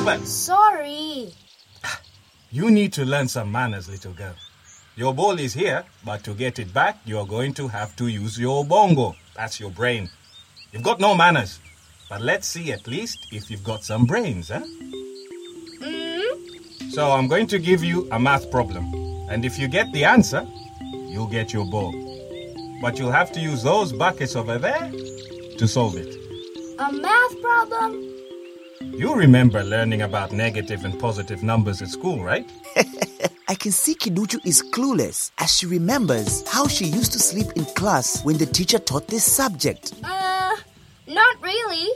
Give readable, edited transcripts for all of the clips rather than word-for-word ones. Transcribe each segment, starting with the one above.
happened? Sorry. You need to learn some manners, little girl. Your ball is here, but to get it back, you're going to have to use your bongo. That's your brain. You've got no manners. But let's see at least if you've got some brains, huh? So I'm going to give you a math problem. And if you get the answer, you'll get your ball. But you'll have to use those buckets over there to solve it. A math problem? You remember learning about negative and positive numbers at school, right? I can see Kiduchu is clueless as she remembers how she used to sleep in class when the teacher taught this subject. Not really.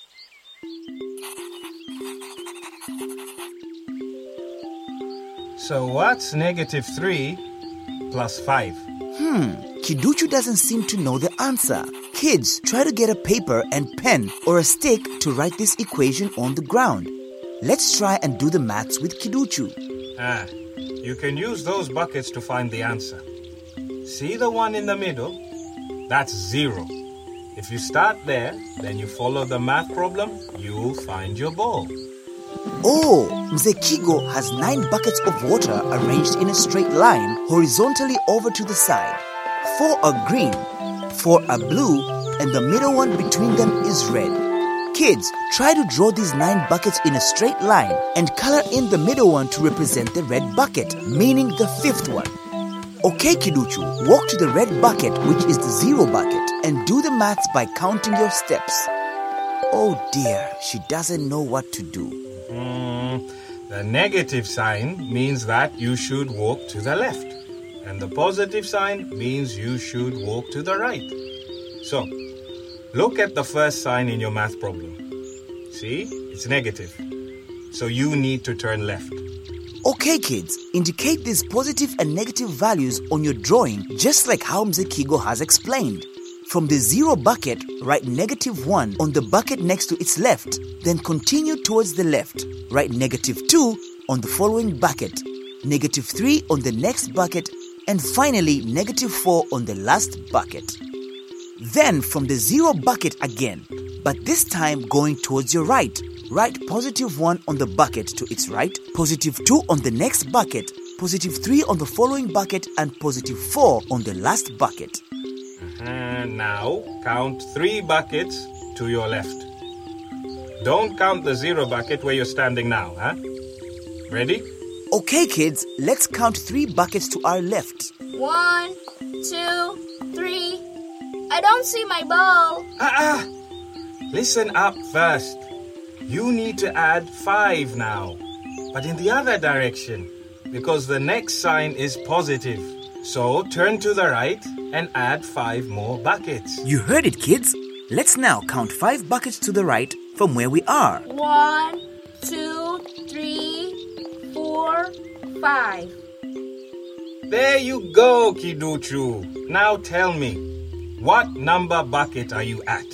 So what's negative 3 plus 5? Kiduchu doesn't seem to know the answer. Kids, try to get a paper and pen or a stick to write this equation on the ground. Let's try and do the maths with Kiduchu. You can use those buckets to find the answer. See the one in the middle? That's 0. If you start there, then you follow the math problem, you'll find your ball. Oh, Mzee Kigo has 9 buckets of water arranged in a straight line horizontally over to the side. 4 are green, 4 are blue, and the middle one between them is red. Kids, try to draw these 9 buckets in a straight line and color in the middle one to represent the red bucket, meaning the 5th one. Okay, Kiduchu, walk to the red bucket, which is the 0 bucket, and do the maths by counting your steps. Oh dear, she doesn't know what to do. The negative sign means that you should walk to the left. And the positive sign means you should walk to the right. So, look at the first sign in your math problem. See, it's negative. So you need to turn left. Okay, kids, indicate these positive and negative values on your drawing just like how Mzee Kigo has explained. From the 0 bucket, write -1 on the bucket next to its left. Then continue towards the left. Write -2 on the following bucket, -3 on the next bucket, and finally -4 on the last bucket. Then from the 0 bucket again, but this time going towards your right. Write +1 on the bucket to its right, +2 on the next bucket, +3 on the following bucket, and +4 on the last bucket. Now count 3 buckets to your left. Don't count the 0 bucket where you're standing now, huh? Ready? Okay, kids, let's count 3 buckets to our left. 1, 2, 3. I don't see my ball. Listen up first. You need to add 5 now, but in the other direction, because the next sign is positive. So turn to the right and add 5 more buckets. You heard it, kids. Let's now count 5 buckets to the right from where we are. 1, 2, 3, 4, 5. There you go, Kiduchu. Now tell me, what number bucket are you at?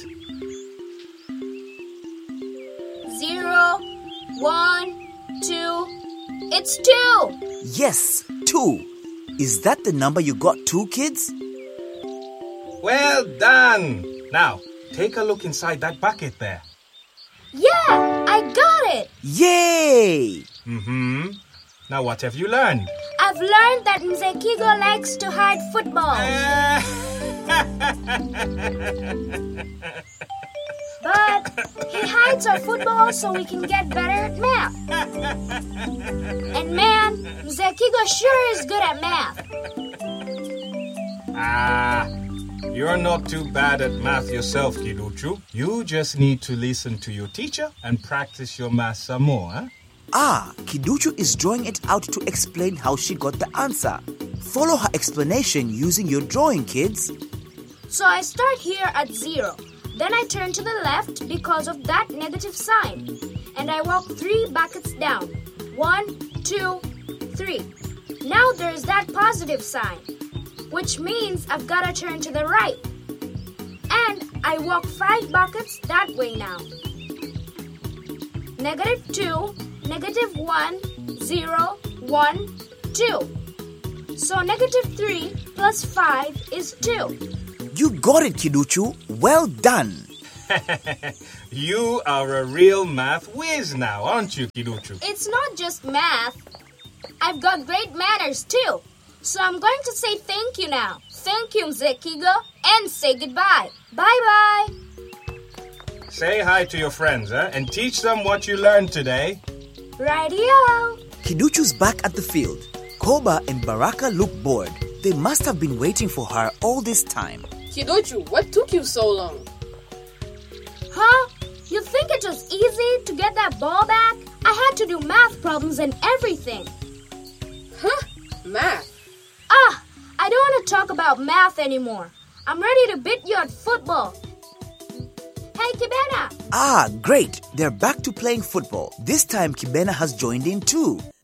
0, 1, 2. It's 2. Yes, 2. Is that the number you got too, kids? Well done. Now, take a look inside that bucket there. Yeah, I got it. Yay! Now, what have you learned? I've learned that Mzee Kigo likes to hide footballs. But he hides our footballs so we can get better at math. And man, Mzee Kigo sure is good at math. You're not too bad at math yourself, Kiduchu. You just need to listen to your teacher and practice your math some more, huh? Kiduchu is drawing it out to explain how she got the answer. Follow her explanation using your drawing, kids. So I start here at 0. Then I turn to the left because of that negative sign. And I walk 3 buckets down. 1, 2, 3. Now there's that positive sign, which means I've got to turn to the right. And I walk 5 buckets that way now. -2, -1, 0, 1, 2. So -3 plus 5 is 2. You got it, Kiduchu. Well done. You are a real math whiz now, aren't you, Kiduchu? It's not just math. I've got great manners too. So I'm going to say thank you now. Thank you, Mzee Kigo, and say goodbye. Bye-bye. Say hi to your friends, and teach them what you learned today. Radio. Kiduchu's back at the field. Koba and Baraka look bored. They must have been waiting for her all this time. Kiduchu, what took you so long? Huh? You think it was easy to get that ball back? I had to do math problems and everything. Huh? Math? I don't want to talk about math anymore. I'm ready to beat you at football. Hey, Kibena. Ah, great. They're back to playing football. This time Kibena has joined in too.